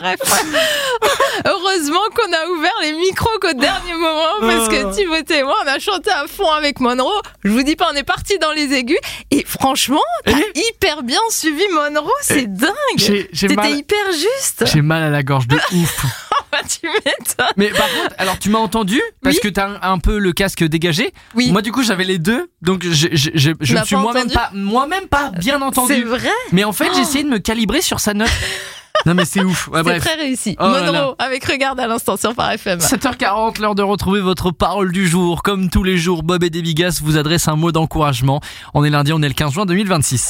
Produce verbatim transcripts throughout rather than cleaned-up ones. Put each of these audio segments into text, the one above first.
bref. Heureusement qu'on a ouvert les micros qu'au dernier moment parce que Timothée et moi, on a chanté à fond avec Monroe. Je vous dis pas, on est parti dans les aigus et franchement, t'as Et hyper bien suivi Monroe, c'est Et dingue. j'ai, j'ai T'étais mal, hyper juste. j'ai mal à la gorge de ouf. Bah, tu m'étonnes. Mais par contre, alors tu m'as entendu parce Oui. que t'as un, un peu le casque dégagé. Oui. Moi du coup j'avais les deux, donc je, je, je, je me m'as suis pas moi-même entendu pas, moi-même pas bien entendu. C'est vrai. Mais en fait j'ai essayé de me calibrer sur sa note. Non mais c'est ouf. Ouais, C'est bref. très réussi. Oh là Monroe là. avec Regarde à l'instant sur Phare F M. sept heures quarante, l'heure de retrouver votre parole du jour. Comme tous les jours, Bob et Débigas vous adressent un mot d'encouragement. On est lundi, on est le quinze juin deux mille vingt-six.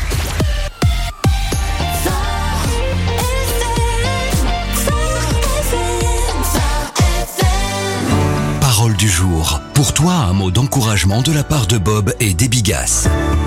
Parole du jour. Pour toi, un mot d'encouragement de la part de Bob et Débigas.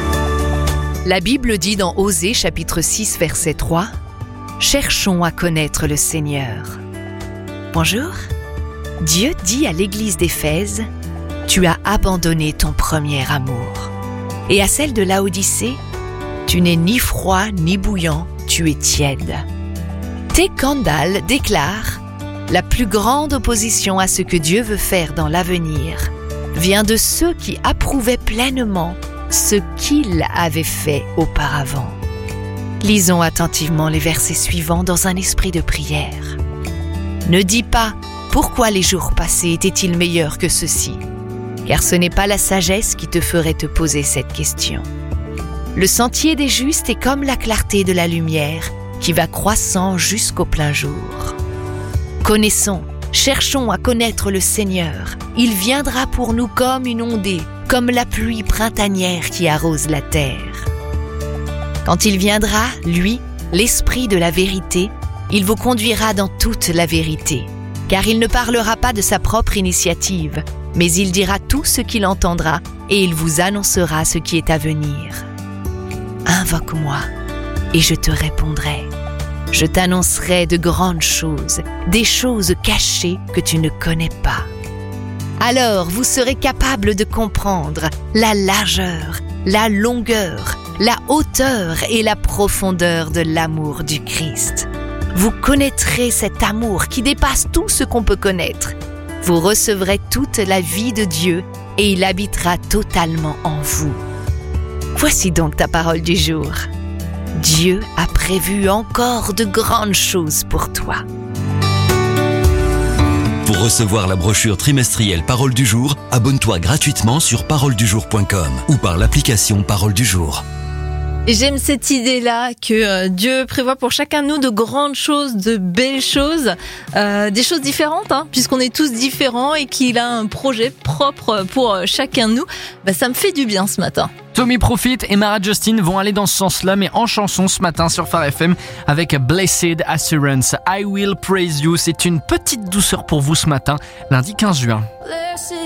La Bible dit dans Osée chapitre six verset trois « Cherchons à connaître le Seigneur ». Bonjour. Dieu dit à l'église d'Éphèse « Tu as abandonné ton premier amour ». Et à celle de Laodicée « Tu n'es ni froid ni bouillant, tu es tiède ». T. Kendall déclare « La plus grande opposition à ce que Dieu veut faire dans l'avenir vient de ceux qui approuvaient pleinement ce qu'il avait fait auparavant. » Lisons attentivement les versets suivants dans un esprit de prière. Ne dis pas « Pourquoi les jours passés étaient-ils meilleurs que ceux-ci » car ce n'est pas la sagesse qui te ferait te poser cette question. Le sentier des justes est comme la clarté de la lumière qui va croissant jusqu'au plein jour. Connaissons, cherchons à connaître le Seigneur. Il viendra pour nous comme une ondée, comme la pluie printanière qui arrose la terre. Quand il viendra, lui, l'Esprit de la vérité, il vous conduira dans toute la vérité, car il ne parlera pas de sa propre initiative, mais il dira tout ce qu'il entendra et il vous annoncera ce qui est à venir. Invoque-moi et je te répondrai. Je t'annoncerai de grandes choses, des choses cachées que tu ne connais pas. Alors vous serez capable de comprendre la largeur, la longueur, la hauteur et la profondeur de l'amour du Christ. Vous connaîtrez cet amour qui dépasse tout ce qu'on peut connaître. Vous recevrez toute la vie de Dieu et il habitera totalement en vous. Voici donc ta parole du jour. Dieu a prévu encore de grandes choses pour toi. Pour recevoir la brochure trimestrielle Parole du jour, abonne-toi gratuitement sur parole du jour point com ou par l'application Parole du jour. Et j'aime cette idée-là que euh, Dieu prévoit pour chacun de nous de grandes choses, de belles choses, euh, des choses différentes, hein, puisqu'on est tous différents et qu'il a un projet propre pour euh, chacun de nous. Bah, ça me fait du bien ce matin. Tommy Profit et Mara Justin vont aller dans ce sens-là, mais en chanson ce matin sur Phare F M avec Blessed Assurance. I Will Praise You. C'est une petite douceur pour vous ce matin, lundi quinze juin.